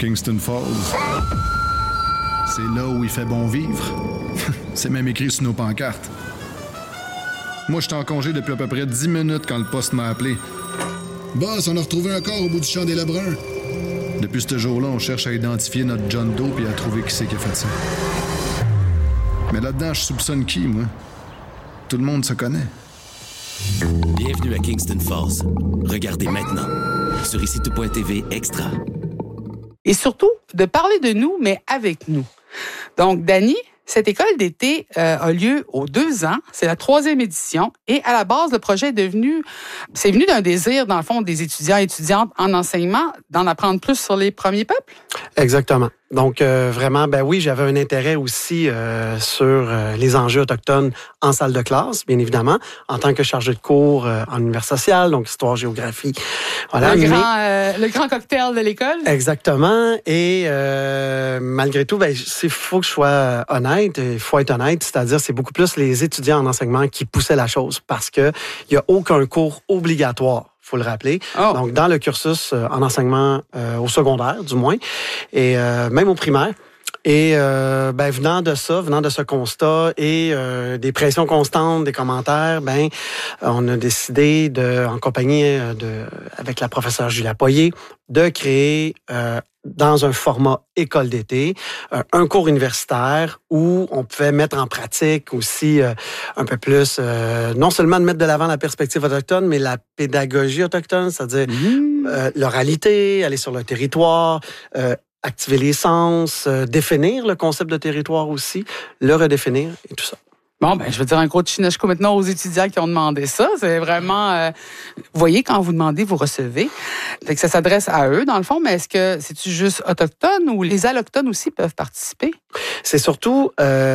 Kingston Falls. C'est là où il fait bon vivre. C'est même écrit sur nos pancartes. Moi, j'étais en congé depuis à peu près 10 minutes quand le poste m'a appelé. Boss, on a retrouvé un corps au bout du champ des Lebrun. Depuis ce jour-là, on cherche à identifier notre John Doe et à trouver qui c'est qui a fait ça. Mais là-dedans, je soupçonne qui, moi? Tout le monde se connaît. Bienvenue à Kingston Falls. Regardez maintenant sur ICITO.TV Extra. Et surtout, de parler de nous, mais avec nous. Donc, Dany, cette école d'été a lieu aux 2 ans. C'est la 3e édition. Et à la base, le projet c'est venu d'un désir, dans le fond, des étudiants et étudiantes en enseignement, d'en apprendre plus sur les premiers peuples? Exactement. Donc, vraiment, ben oui, j'avais un intérêt aussi sur les enjeux autochtones en salle de classe, bien évidemment, en tant que chargé de cours en univers social, donc histoire, géographie. Voilà. Le grand cocktail de l'école? Exactement. Et malgré tout, ben, faut que je sois honnête. Il faut être honnête, c'est-à-dire c'est beaucoup plus les étudiants en enseignement qui poussaient la chose parce que il y a aucun cours obligatoire. Faut le rappeler. Oh. Donc, dans le cursus en enseignement au secondaire, du moins, et même au primaire. Et venant de ce constat et des pressions constantes, des commentaires, on a décidé en compagnie avec la professeure Julia Poirier, de créer dans un format école d'été, un cours universitaire où on pouvait mettre en pratique aussi un peu plus, non seulement de mettre de l'avant la perspective autochtone, mais la pédagogie autochtone, c'est-à-dire l'oralité, aller sur le territoire, activer les sens, définir le concept de territoire aussi, le redéfinir et tout ça. Bon, je veux dire un gros chineshko maintenant aux étudiants qui ont demandé ça. C'est vraiment... vous voyez, quand vous demandez, vous recevez. Fait que ça s'adresse à eux, dans le fond, mais est-ce que c'est-tu juste autochtone ou les allochtones aussi peuvent participer? C'est surtout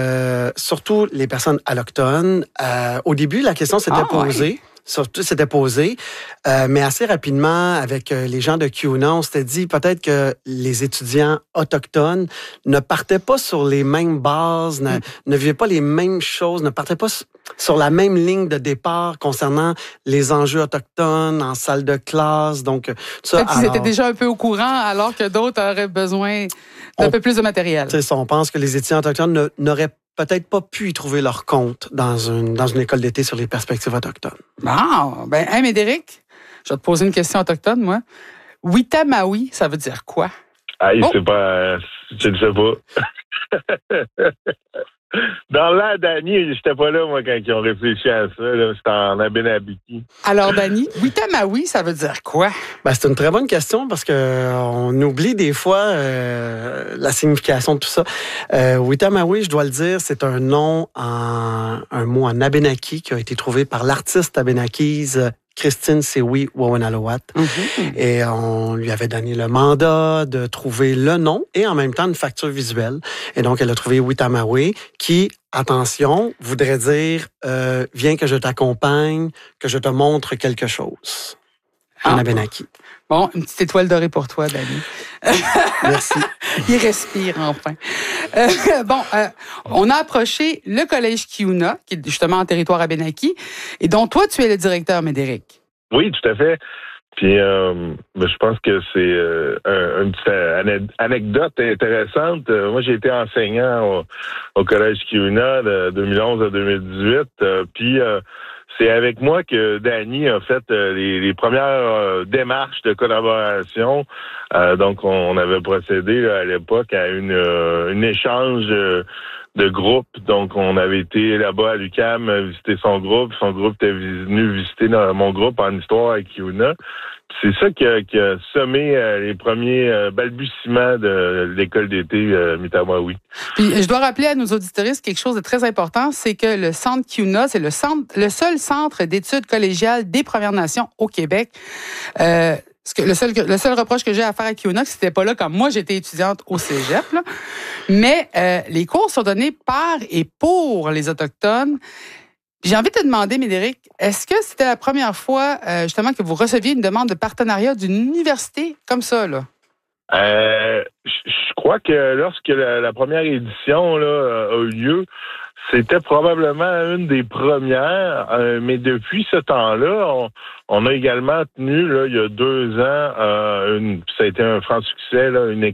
les personnes allochtones. Au début, la question s'était posée. Ouais. Surtout, c'était posé, mais assez rapidement, avec les gens de CUNA, on s'était dit peut-être que les étudiants autochtones ne partaient pas sur les mêmes bases, ne vivaient pas les mêmes choses, ne partaient pas sur la même ligne de départ concernant les enjeux autochtones en salle de classe. Donc, ça. Peut-être qu'ils étaient déjà un peu au courant, alors que d'autres auraient besoin d'un peu plus de matériel. C'est ça, on pense que les étudiants autochtones n'auraient peut-être pas pu y trouver leur compte dans une école d'été sur les perspectives autochtones. Bon, Médéric, je vais te poser une question autochtone, moi. Witamawi, ça veut dire quoi? C'est pas... Je ne sais pas. Dans l'air, Dany, j'étais pas là, moi, quand ils ont réfléchi à ça. Là, c'était en Abénabiki. Alors, Dany, Witamawi, ça veut dire quoi? C'est une très bonne question parce que on oublie des fois la signification de tout ça. Witamawi, je dois le dire, c'est un nom, un mot en abénaki qui a été trouvé par l'artiste abénakise Christine Sewi Wawanalowat. Et on lui avait donné le mandat de trouver le nom et en même temps une facture visuelle. Et donc, elle a trouvé Witamawi qui, attention, voudrait dire « Viens que je t'accompagne, que je te montre quelque chose » en abénaki. Bon, une petite étoile dorée pour toi, Dany. Merci. Il respire enfin. On a approché le collège CUNA, qui est justement en territoire abénaki, et dont toi, tu es le directeur, Médéric. Oui, tout à fait. Puis, je pense que c'est une petite anecdote intéressante. Moi, j'ai été enseignant au collège CUNA de 2011 à 2018. Puis, c'est avec moi que Dany a fait les premières démarches de collaboration. Donc, on avait procédé là, à l'époque à une échange de groupe. Donc, on avait été là-bas à l'UQAM visiter son groupe. Son groupe était venu visiter mon groupe en histoire à CUNA. C'est ça qui a semé les premiers balbutiements de l'école d'été Mitamawi. Puis, je dois rappeler à nos auditoristes quelque chose de très important, c'est que le centre CUNA, c'est le seul centre d'études collégiales des Premières Nations au Québec. Le seul reproche que j'ai à faire à CUNA, c'était pas là quand moi j'étais étudiante au cégep, là. Mais les cours sont donnés par et pour les Autochtones. J'ai envie de te demander, Médéric, est-ce que c'était la première fois, justement, que vous receviez une demande de partenariat d'une université comme ça, là? Je crois que lorsque la première édition là, a eu lieu, c'était probablement une des premières, mais depuis ce temps-là, on a également tenu, là, il y a 2 ans, ça a été un franc succès, là, une